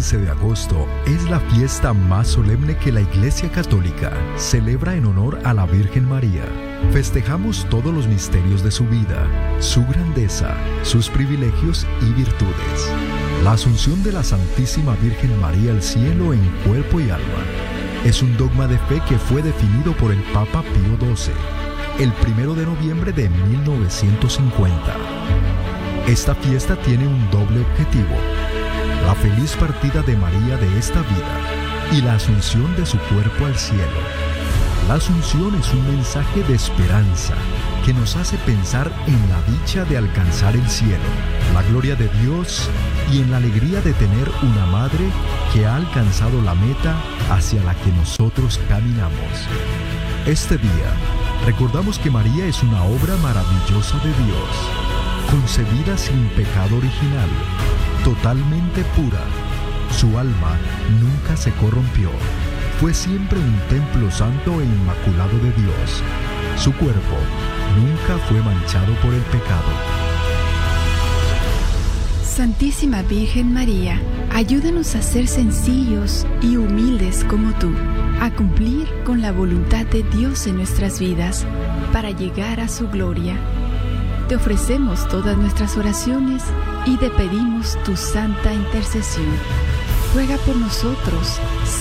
15 de agosto es la fiesta más solemne que la Iglesia Católica celebra en honor a la Virgen María. Festejamos todos los misterios de su vida, su grandeza, sus privilegios y virtudes. La asunción de la Santísima Virgen María al cielo en cuerpo y alma es un dogma de fe que fue definido por el Papa Pío XII el 1 de noviembre de 1950. Esta fiesta tiene un doble objetivo: la feliz partida de María de esta vida y la asunción de su cuerpo al cielo. La asunción es un mensaje de esperanza que nos hace pensar en la dicha de alcanzar el cielo, la gloria de Dios y en la alegría de tener una madre que ha alcanzado la meta hacia la que nosotros caminamos. Este día, recordamos que María es una obra maravillosa de Dios, concebida sin pecado original, totalmente pura. Su alma nunca se corrompió. Fue siempre un templo santo e inmaculado de Dios. Su cuerpo nunca fue manchado por el pecado. Santísima Virgen María, ayúdanos a ser sencillos y humildes como tú, a cumplir con la voluntad de Dios en nuestras vidas para llegar a su gloria. Te ofrecemos todas nuestras oraciones y te pedimos tu santa intercesión. Ruega por nosotros,